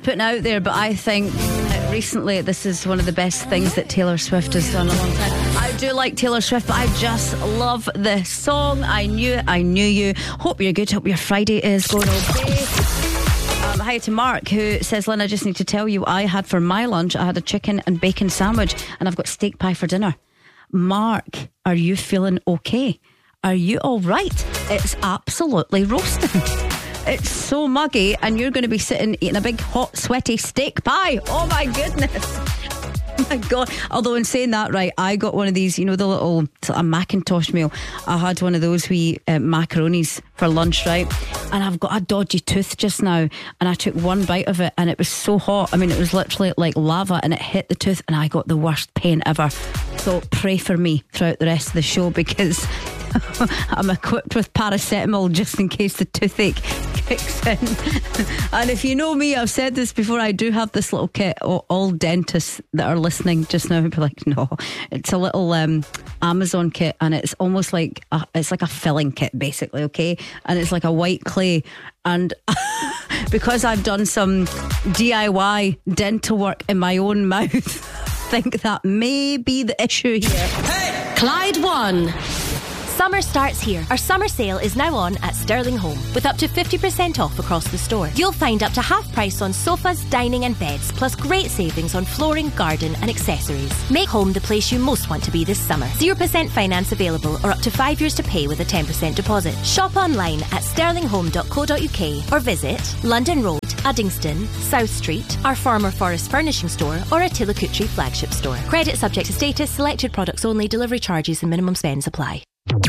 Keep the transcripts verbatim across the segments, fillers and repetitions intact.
putting out there, but I think uh, recently this is one of the best things that Taylor Swift has done in a long time. I do like Taylor Swift, but I just love this song. I knew it, I knew you. Hope you're good, hope your Friday is going okay. Um, hi to Mark, who says, Lynn, I just need to tell you, I had for my lunch, I had a chicken and bacon sandwich, and I've got steak pie for dinner. Mark, are you feeling okay? Are you all right? It's absolutely roasting. It's so muggy, and you're going to be sitting eating a big hot sweaty steak pie. Oh my goodness. Oh my God. Although in saying that, right, I got one of these, you know, the little a Macintosh meal. I had one of those wee uh, macaronis for lunch, right? And I've got a dodgy tooth just now, and I took one bite of it and it was so hot. I mean, it was literally like lava, and it hit the tooth and I got the worst pain ever. So pray for me throughout the rest of the show, because I'm equipped with paracetamol just in case the toothache kicks in. And if you know me, I've said this before, I do have this little kit. All dentists that are listening just now would be like, no, it's a little um, Amazon kit, and it's almost like a, it's like a filling kit basically, okay? And it's like a white clay, and because I've done some D I Y dental work in my own mouth, I think that may be the issue here. Hey! Clyde One. Summer starts here. Our summer sale is now on at Sterling Home with up to fifty percent off across the store. You'll find up to half price on sofas, dining and beds, plus great savings on flooring, garden and accessories. Make home the place you most want to be this summer. zero percent finance available, or up to five years to pay with a ten percent deposit. Shop online at sterling home dot co dot uk or visit London Road, Uddingston, South Street, our former Forest Furnishing store, or a Tillicoochee flagship store. Credit subject to status, selected products only, delivery charges and minimum spends apply.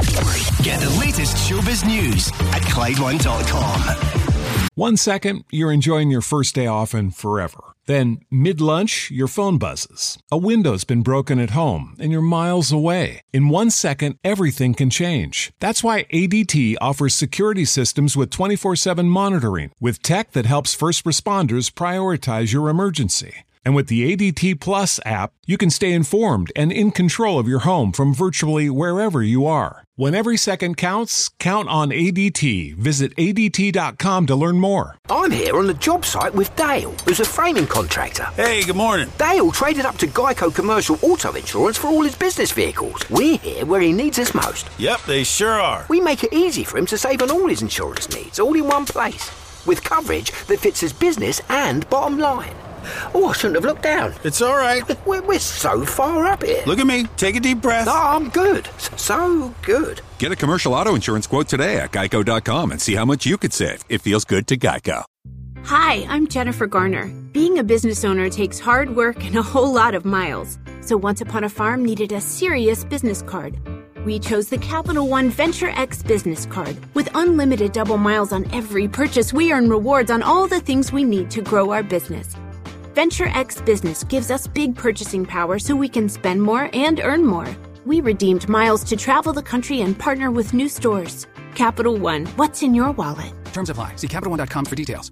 Get the latest showbiz news at Clyde one dot com. One second, you're enjoying your first day off and forever. Then, mid-lunch, your phone buzzes. A window's been broken at home and you're miles away. In one second, everything can change. That's why A D T offers security systems with twenty-four seven monitoring, with tech that helps first responders prioritize your emergency. And with the A D T Plus app, you can stay informed and in control of your home from virtually wherever you are. When every second counts, count on A D T. Visit A D T dot com to learn more. I'm here on the job site with Dale, who's a framing contractor. Hey, good morning. Dale traded up to Geico Commercial Auto Insurance for all his business vehicles. We're here where he needs us most. Yep, they sure are. We make it easy for him to save on all his insurance needs, all in one place, with coverage that fits his business and bottom line. Oh, I shouldn't have looked down. It's all right. We're, we're so far up here. Look at me. Take a deep breath. No, I'm good. So good. Get a commercial auto insurance quote today at geico dot com and see how much you could save. It feels good to Geico. Hi, I'm Jennifer Garner. Being a business owner takes hard work and a whole lot of miles. So Once Upon a Farm needed a serious business card. We chose the Capital One Venture X business card. With unlimited double miles on every purchase, we earn rewards on all the things we need to grow our business. Venture X Business gives us big purchasing power so we can spend more and earn more. We redeemed miles to travel the country and partner with new stores. Capital One, what's in your wallet? Terms apply. See Capital One dot com for details.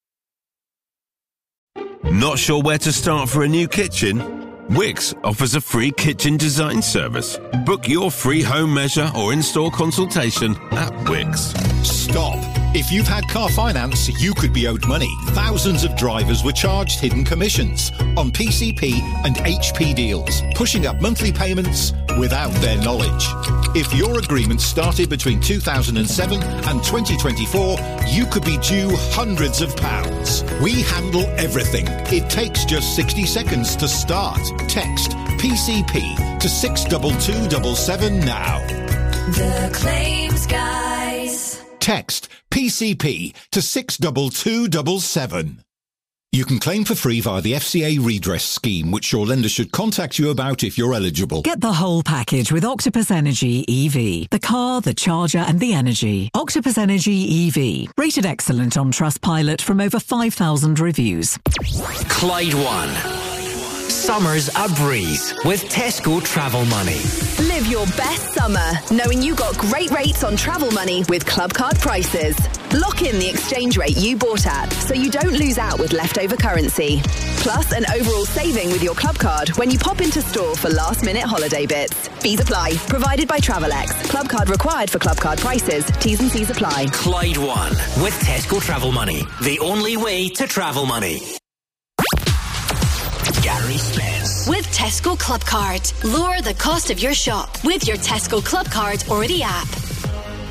Not sure where to start for a new kitchen? Wix offers a free kitchen design service. Book your free home measure or in-store consultation at Wix. Stop. If you've had car finance, you could be owed money. Thousands of drivers were charged hidden commissions on P C P and H P deals, pushing up monthly payments without their knowledge. If your agreement started between two thousand seven and twenty twenty-four, you could be due hundreds of pounds. We handle everything. It takes just sixty seconds to start. Text P C P to six two two seven seven now. The Claims Guys. Text P C P to six two two seven seven. You can claim for free via the F C A redress scheme, which your lender should contact you about if you're eligible. Get the whole package with Octopus Energy E V. The car, the charger and the energy. Octopus Energy E V. Rated excellent on Trustpilot from over five thousand reviews. Clyde One. Summer's a breeze with Tesco Travel Money. Live your best summer knowing you got great rates on travel money with Club Card prices. Lock in the exchange rate you bought at so you don't lose out with leftover currency. Plus an overall saving with your Club Card when you pop into store for last minute holiday bits. Fees apply. Provided by Travelex. Club Card required for Club Card prices. T's and C's apply. Clyde One with Tesco Travel Money. The only way to travel money. Harry Spence. With Tesco Club Card. Lower the cost of your shop with your Tesco Club Card or the app.